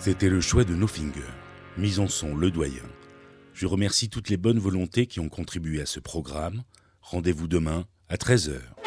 C'était le choix de No Finger, mise en son Le Doyen. Je remercie toutes les bonnes volontés qui ont contribué à ce programme. Rendez-vous demain à 13h.